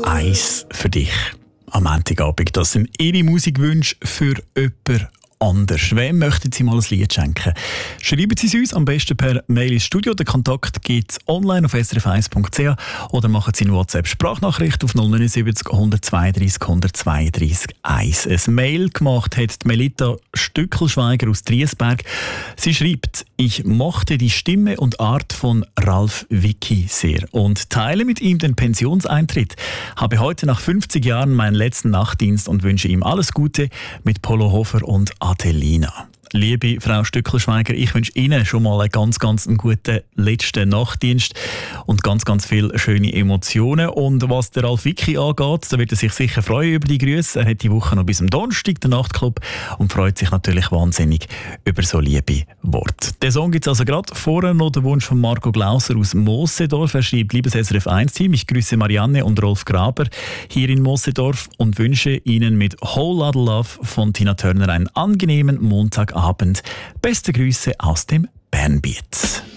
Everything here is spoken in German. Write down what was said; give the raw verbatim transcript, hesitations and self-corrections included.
eins für dich am Montagabend. Das sind Ihre Musikwünsche für jemanden anders. Wem möchten Sie mal ein Lied schenken? Schreiben Sie es uns am besten per Mail ins Studio. Den Kontakt gibt es online auf s r f eins punkt c h oder machen Sie eine WhatsApp-Sprachnachricht auf null neun sieben null eins zwei drei null eins zwei drei eins. Ein Mail gemacht hat die Melita Stückelschweiger aus Triesberg. Sie schreibt: Ich mochte die Stimme und Art von Ralf Vicki sehr und teile mit ihm den Pensionseintritt. Habe heute nach fünfzig Jahren meinen letzten Nachtdienst und wünsche ihm alles Gute mit Polo Hofer und Adelina. Liebe Frau Stückelschweiger, ich wünsche Ihnen schon mal einen ganz, ganz einen guten letzten Nachtdienst und ganz, ganz viele schöne Emotionen. Und was der Ralf Vicki angeht, da wird er sich sicher freuen über die Grüße. Er hat die Woche noch bis am Donnerstag den Nachtclub und freut sich natürlich wahnsinnig über so liebe Worte. Den Song gibt es also gerade. Vorher noch der Wunsch von Marco Glauser aus Moosseedorf. Er schreibt: Liebes S R F eins Team, ich grüße Marianne und Rolf Graber hier in Moosseedorf und wünsche Ihnen mit Whole Lotta Love von Tina Turner einen angenehmen Montagabend. Beste Grüße aus dem Bernbiet.